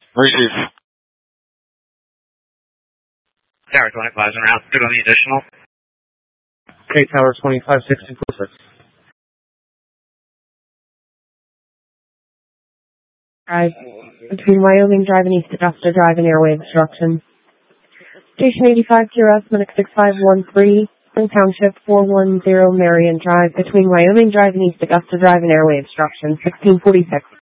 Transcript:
Receive. Tower 25 is around. Good on the additional. Okay, Tower 25, 1646. Drive. Between Wyoming Drive and East Augusta Drive and airway obstruction. Station 85 QRS, Minix 6513, Spring Township 410 Marion Drive, between Wyoming Drive and East Augusta Drive and airway obstruction, 1646.